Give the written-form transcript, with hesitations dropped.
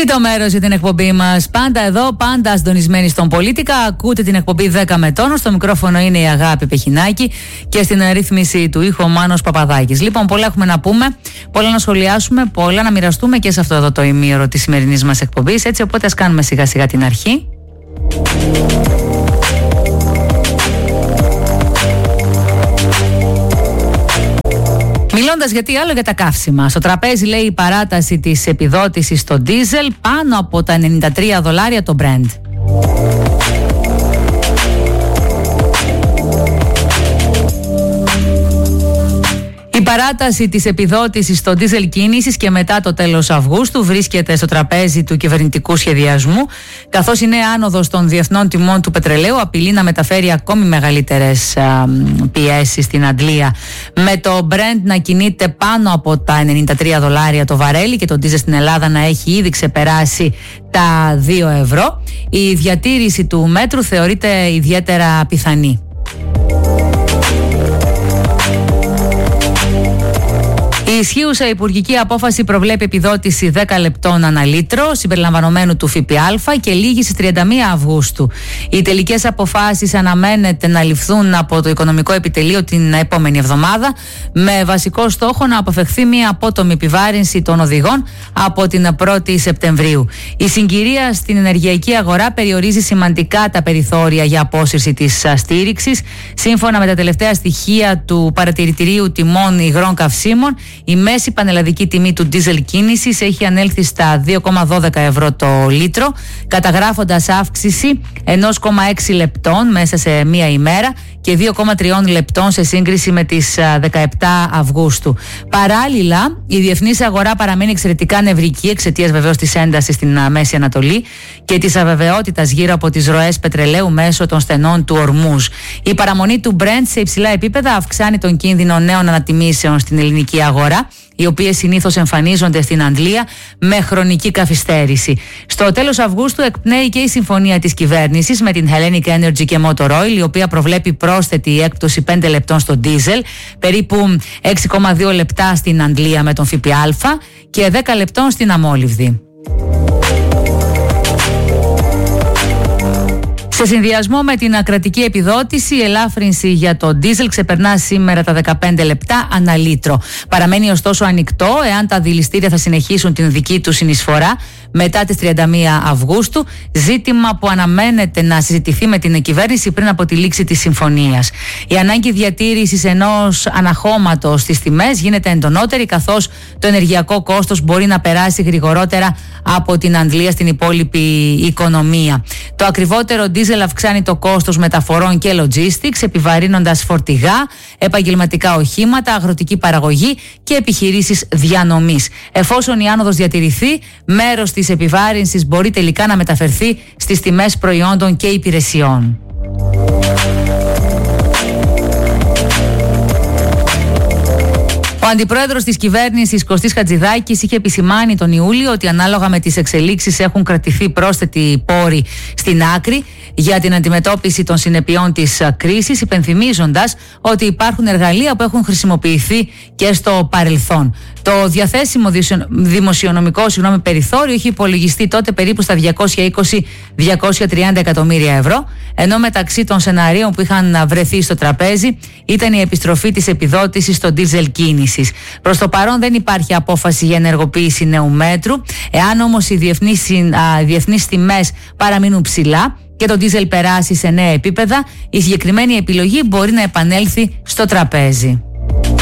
Τρίτο μέρος για την εκπομπή μας. Πάντα εδώ, πάντα συντονισμένοι στον Πολίτικα. Ακούτε την εκπομπή 10 με τόνο. Στο μικρόφωνο είναι η Αγάπη Πεχινάκη και στην ρύθμιση του ήχου ο Μάνος Παπαδάκης. Λοιπόν, πολλά έχουμε να πούμε, πολλά να σχολιάσουμε, πολλά να μοιραστούμε και σε αυτό εδώ το ημίωρο της σημερινής μας εκπομπής. Έτσι, οπότε ας κάνουμε σιγά σιγά την αρχή. Μιλώντας γιατί άλλο για τα καύσιμα. Στο τραπέζι λέει η παράταση της επιδότησης στο ντίζελ πάνω από τα $93 το Brent. Η παράταση της επιδότησης στο ντίζελ κίνησης και μετά το τέλος Αυγούστου βρίσκεται στο τραπέζι του κυβερνητικού σχεδιασμού, καθώς η νέα άνοδος των διεθνών τιμών του πετρελαίου απειλεί να μεταφέρει ακόμη μεγαλύτερες πιέσεις στην αντλία, με το Brent να κινείται πάνω από τα $93 το βαρέλι και το ντίζελ στην Ελλάδα να έχει ήδη ξεπεράσει τα €2. Η διατήρηση του μέτρου θεωρείται ιδιαίτερα πιθανή. Η ισχύουσα υπουργική απόφαση προβλέπει επιδότηση 10 λεπτών ανά λίτρο, συμπεριλαμβανομένου του ΦΠΑ και λήγει στις 31 Αυγούστου. Οι τελικές αποφάσεις αναμένεται να ληφθούν από το Οικονομικό Επιτελείο την επόμενη εβδομάδα, με βασικό στόχο να αποφευχθεί μια απότομη επιβάρυνση των οδηγών από την 1η Σεπτεμβρίου. Η συγκυρία στην ενεργειακή αγορά περιορίζει σημαντικά τα περιθώρια για απόσυρση της στήριξης. Σύμφωνα με τα τελευταία στοιχεία του Παρατηρητηρίου Τιμών Υγρών Καυσίμων, η μέση πανελλαδική τιμή του ντίζελ κίνησης έχει ανέλθει στα €2,12 το λίτρο, καταγράφοντας αύξηση 1,6 λεπτών μέσα σε μία ημέρα και 2,3 λεπτών σε σύγκριση με τις 17 Αυγούστου. Παράλληλα, η διεθνής αγορά παραμένει εξαιρετικά νευρική εξαιτίας βεβαίως της έντασης στην Μέση Ανατολή και της αβεβαιότητας γύρω από τις ροές πετρελαίου μέσω των στενών του Ορμούζ. Η παραμονή του Brent σε υψηλά επίπεδα αυξάνει τον κίνδυνο νέων ανατιμήσεων στην ελληνική αγορά, οι οποίες συνήθως εμφανίζονται στην αντλία με χρονική καθυστέρηση. Στο τέλος Αυγούστου εκπνέει και η συμφωνία της κυβέρνησης με την Hellenic Energy και Motor Oil, η οποία προβλέπει πρόσθετη έκπτωση 5 λεπτών στο ντίζελ, περίπου 6,2 λεπτά στην αντλία με τον ΦΠΑ και 10 λεπτών στην αμόλυβδη. Σε συνδυασμό με την κρατική επιδότηση, η ελάφρυνση για το ντίζελ ξεπερνά σήμερα τα 15 λεπτά ανά λίτρο. Παραμένει ωστόσο ανοιχτό εάν τα δηληστήρια θα συνεχίσουν την δική του συνεισφορά μετά τις 31 Αυγούστου, ζήτημα που αναμένεται να συζητηθεί με την κυβέρνηση πριν από τη λήξη της συμφωνίας. Η ανάγκη διατήρησης ενός αναχώματος στις τιμές γίνεται εντονότερη, καθώς το ενεργειακό κόστος μπορεί να περάσει γρηγορότερα από την αντλία στην υπόλοιπη οικονομία. Το ακριβότερο ντίζελ αυξάνει το κόστος μεταφορών και logistics, επιβαρύνοντας φορτηγά, επαγγελματικά οχήματα, αγροτική παραγωγή και επιχειρήσεις διανομής. Εφόσον η άνοδος διατηρηθεί, μέρος της επιβάρυνσης μπορεί τελικά να μεταφερθεί στις τιμές προϊόντων και υπηρεσιών. Ο αντιπρόεδρος της κυβέρνησης Κωστής Χατζηδάκης είχε επισημάνει τον Ιούλιο ότι ανάλογα με τις εξελίξεις έχουν κρατηθεί πρόσθετοι πόροι στην άκρη για την αντιμετώπιση των συνεπειών της κρίσης, υπενθυμίζοντας ότι υπάρχουν εργαλεία που έχουν χρησιμοποιηθεί και στο παρελθόν. Το διαθέσιμο δημοσιονομικό περιθώριο είχε υπολογιστεί τότε περίπου στα 220-230 εκατομμύρια ευρώ, ενώ μεταξύ των σεναρίων που είχαν βρεθεί στο τραπέζι ήταν η επιστροφή της επιδότησης στο ντίζελ κίνησης. Προς το παρόν δεν υπάρχει απόφαση για ενεργοποίηση νέου μέτρου. Εάν όμως οι διεθνείς τιμές παραμείνουν ψηλά και το ντίζελ περάσει σε νέα επίπεδα, η συγκεκριμένη επιλογή μπορεί να επανέλθει στο τραπέζι.